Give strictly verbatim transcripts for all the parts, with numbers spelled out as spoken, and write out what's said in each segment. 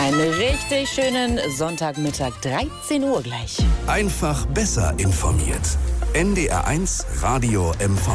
Einen richtig schönen Sonntagmittag, dreizehn Uhr gleich. Einfach besser informiert. N D R eins Radio M V.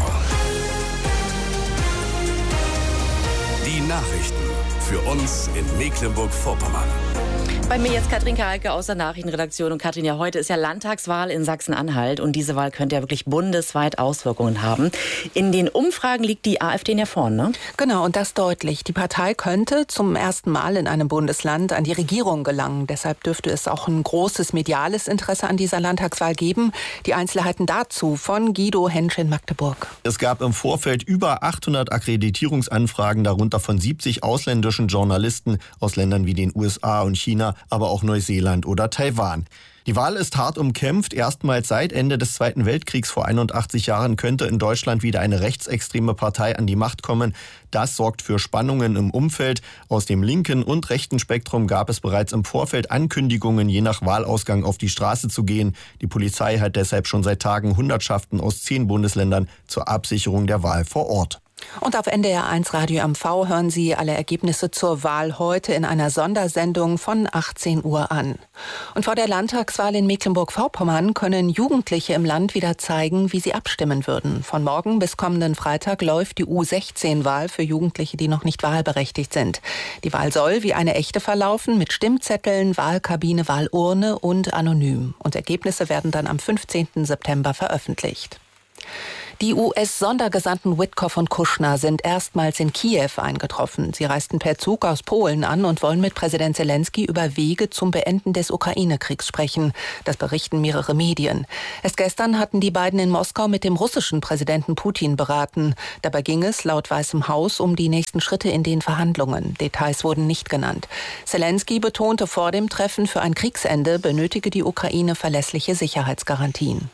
Die Nachrichten für uns in Mecklenburg-Vorpommern. Bei mir jetzt Katrin Kahlke aus der Nachrichtenredaktion. Und Katrin, ja, heute ist ja Landtagswahl in Sachsen-Anhalt und diese Wahl könnte ja wirklich bundesweit Auswirkungen haben. In den Umfragen liegt die AfD ja vorne, ne? Genau, und das deutlich. Die Partei könnte zum ersten Mal in einem Bundesland an die Regierung gelangen. Deshalb dürfte es auch ein großes mediales Interesse an dieser Landtagswahl geben. Die Einzelheiten dazu von Guido Hensch in Magdeburg. Es gab im Vorfeld über achthundert Akkreditierungsanfragen, darunter von siebzig ausländischen Journalisten aus Ländern wie den U S A und China, aber auch Neuseeland oder Taiwan. Die Wahl ist hart umkämpft. Erstmals seit Ende des Zweiten Weltkriegs vor einundachtzig Jahren könnte in Deutschland wieder eine rechtsextreme Partei an die Macht kommen. Das sorgt für Spannungen im Umfeld. Aus dem linken und rechten Spektrum gab es bereits im Vorfeld Ankündigungen, je nach Wahlausgang auf die Straße zu gehen. Die Polizei hat deshalb schon seit Tagen Hundertschaften aus zehn Bundesländern zur Absicherung der Wahl vor Ort. Und auf N D R eins Radio M V hören Sie alle Ergebnisse zur Wahl heute in einer Sondersendung von achtzehn Uhr an. Und vor der Landtagswahl in Mecklenburg-Vorpommern können Jugendliche im Land wieder zeigen, wie sie abstimmen würden. Von morgen bis kommenden Freitag läuft die U sechzehn Wahl für Jugendliche, die noch nicht wahlberechtigt sind. Die Wahl soll wie eine echte verlaufen, mit Stimmzetteln, Wahlkabine, Wahlurne und anonym. Und Ergebnisse werden dann am fünfzehnten September veröffentlicht. Die U S-Sondergesandten Witkoff und Kushner sind erstmals in Kiew eingetroffen. Sie reisten per Zug aus Polen an und wollen mit Präsident Zelensky über Wege zum Beenden des Ukraine-Kriegs sprechen. Das berichten mehrere Medien. Erst gestern hatten die beiden in Moskau mit dem russischen Präsidenten Putin beraten. Dabei ging es laut Weißem Haus um die nächsten Schritte in den Verhandlungen. Details wurden nicht genannt. Zelensky betonte vor dem Treffen, für ein Kriegsende benötige die Ukraine verlässliche Sicherheitsgarantien.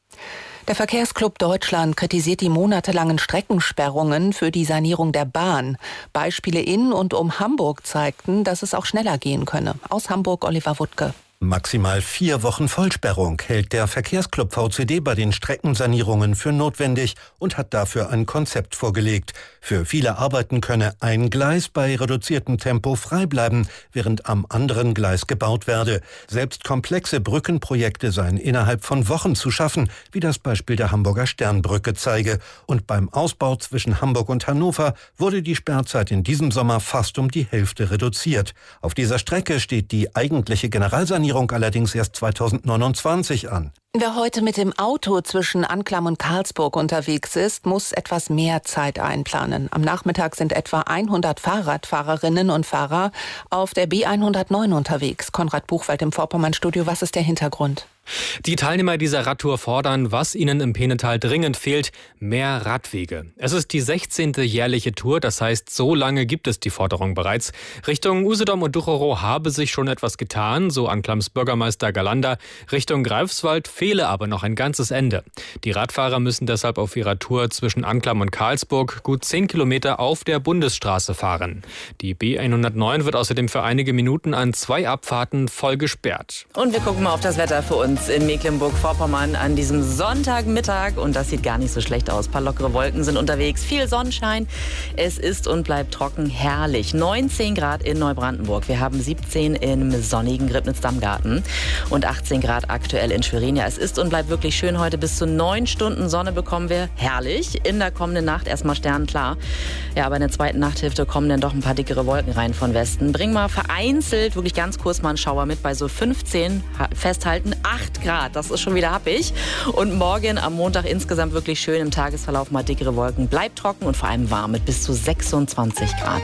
Der Verkehrsclub Deutschland kritisiert die monatelangen Streckensperrungen für die Sanierung der Bahn. Beispiele in und um Hamburg zeigten, dass es auch schneller gehen könne. Aus Hamburg Oliver Wuttke. Maximal vier Wochen Vollsperrung hält der Verkehrsclub V C D bei den Streckensanierungen für notwendig und hat dafür ein Konzept vorgelegt. Für viele Arbeiten könne ein Gleis bei reduziertem Tempo frei bleiben, während am anderen Gleis gebaut werde. Selbst komplexe Brückenprojekte seien innerhalb von Wochen zu schaffen, wie das Beispiel der Hamburger Sternbrücke zeige. Und beim Ausbau zwischen Hamburg und Hannover wurde die Sperrzeit in diesem Sommer fast um die Hälfte reduziert. Auf dieser Strecke steht die eigentliche Generalsanierung allerdings erst zweitausendneunundzwanzig an. Wer heute mit dem Auto zwischen Anklam und Karlsburg unterwegs ist, muss etwas mehr Zeit einplanen. Am Nachmittag sind etwa hundert Fahrradfahrerinnen und Fahrer auf der B hundertneun unterwegs. Konrad Buchwald im Vorpommern-Studio, was ist der Hintergrund? Die Teilnehmer dieser Radtour fordern, was ihnen im Peenetal dringend fehlt, mehr Radwege. Es ist die sechzehnte jährliche Tour, das heißt, so lange gibt es die Forderung bereits. Richtung Usedom und Ducherow habe sich schon etwas getan, so Anklams Bürgermeister Galander. Richtung Greifswald fehle aber noch ein ganzes Ende. Die Radfahrer müssen deshalb auf ihrer Tour zwischen Anklam und Karlsburg gut zehn Kilometer auf der Bundesstraße fahren. Die B hundertneun wird außerdem für einige Minuten an zwei Abfahrten voll gesperrt. Und wir gucken mal auf das Wetter für uns in Mecklenburg-Vorpommern an diesem Sonntagmittag. Und das sieht gar nicht so schlecht aus. Ein paar lockere Wolken sind unterwegs, viel Sonnenschein. Es ist und bleibt trocken, herrlich. neunzehn Grad in Neubrandenburg. Wir haben siebzehn im sonnigen Griebnitz-Dammgarten und achtzehn Grad aktuell in Schwerin. Ja, es ist und bleibt wirklich schön heute. Bis zu neun Stunden Sonne bekommen wir. Herrlich. In der kommenden Nacht erstmal sternenklar. Ja, aber in der zweiten Nachthälfte kommen dann doch ein paar dickere Wolken rein von Westen. Bringen wir vereinzelt, wirklich ganz kurz mal einen Schauer mit bei so fünfzehn. Festhalten, acht Grad, das ist schon wieder happig. Und morgen am Montag insgesamt wirklich schön im Tagesverlauf mal dickere Wolken. Bleibt trocken und vor allem warm mit bis zu sechsundzwanzig Grad.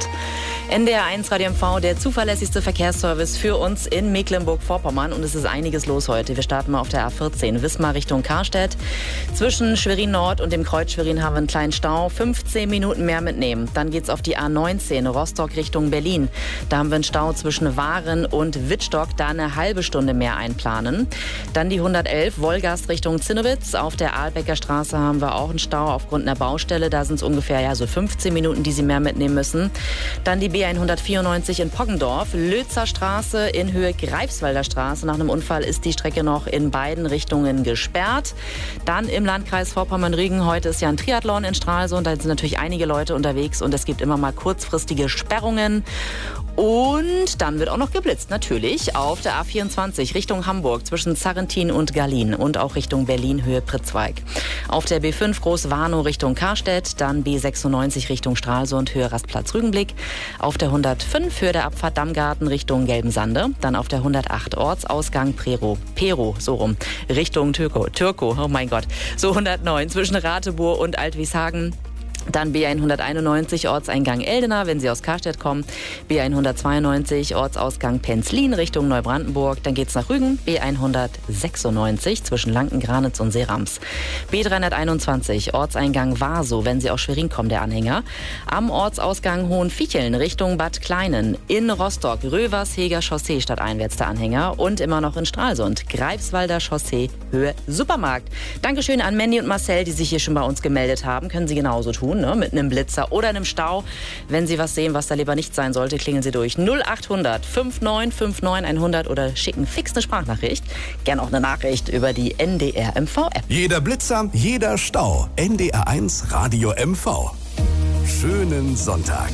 N D R eins Radio M V, der zuverlässigste Verkehrsservice für uns in Mecklenburg-Vorpommern. Und es ist einiges los heute. Wir starten mal auf der A vierzehn, Wismar Richtung Karstedt. Zwischen Schwerin Nord und dem Kreuz Schwerin haben wir einen kleinen Stau. fünfzehn Minuten mehr mitnehmen. Dann geht's auf die A neunzehn, Rostock Richtung Berlin. Da haben wir einen Stau zwischen Waren und Wittstock. Da eine halbe Stunde mehr einplanen. Dann die hundertelf, Wolgast Richtung Zinnowitz. Auf der Ahlbecker Straße haben wir auch einen Stau aufgrund einer Baustelle. Da sind es ungefähr ja, so fünfzehn Minuten, die Sie mehr mitnehmen müssen. Dann die B hundertvierundneunzig in Poggendorf, Lötzer Straße in Höhe Greifswalder Straße. Nach einem Unfall ist die Strecke noch in beiden Richtungen gesperrt. Dann im Landkreis Vorpommern-Rügen. Heute ist ja ein Triathlon in Stralsund. Da sind natürlich einige Leute unterwegs und es gibt immer mal kurzfristige Sperrungen. Und dann wird auch noch geblitzt, natürlich, auf der A vierundzwanzig Richtung Hamburg zwischen Sarrentin und Gallien und auch Richtung Berlin Höhe Pritzwalk. Auf der B fünf Groß-Warnow Richtung Karstedt, dann B sechsundneunzig Richtung Stralsund Höhe Rastplatz Rügenblick. Auf der hundertfünf Höhe der Abfahrt Dammgarten Richtung Gelbensande. Dann auf der hundertacht Ortsausgang Pero, Pero, so rum, Richtung Türko, Türko, oh mein Gott. So hundertneun zwischen Ratebour und Altwieshagen. Dann B hunderteinundneunzig Ortseingang Eldena, wenn Sie aus Karstedt kommen. B hundertzweiundneunzig Ortsausgang Penzlin Richtung Neubrandenburg. Dann geht's nach Rügen. B hundertsechsundneunzig zwischen Lanken-Granitz und Seerams. B dreihunderteinundzwanzig Ortseingang Warsow, wenn Sie aus Schwerin kommen, der Anhänger. Am Ortsausgang Hohenficheln Richtung Bad Kleinen. In Rostock Röversheger Chaussee stadteinwärts der Anhänger. Und immer noch in Stralsund Greifswalder Chaussee Höhe Supermarkt. Dankeschön an Mandy und Marcel, die sich hier schon bei uns gemeldet haben. Können Sie genauso tun. Ne, mit einem Blitzer oder einem Stau. Wenn Sie was sehen, was da lieber nicht sein sollte, klingeln Sie durch null achthundert neunundfünfzig neunundfünfzig hundert oder schicken fix eine Sprachnachricht. Gern auch eine Nachricht über die N D R M V-App. Jeder Blitzer, jeder Stau. N D R eins Radio M V. Schönen Sonntag.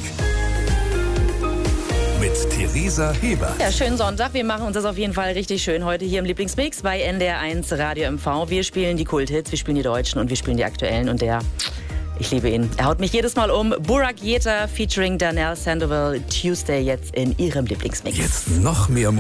Mit Theresa Heber. Ja, schönen Sonntag. Wir machen uns das auf jeden Fall richtig schön heute hier im Lieblingsmix bei N D R eins Radio M V. Wir spielen die Kulthits, wir spielen die Deutschen und wir spielen die Aktuellen und der... Ich liebe ihn. Er haut mich jedes Mal um. Burak Yether featuring Darnell Sandoval. Tuesday jetzt in Ihrem Lieblingsmix. Jetzt noch mehr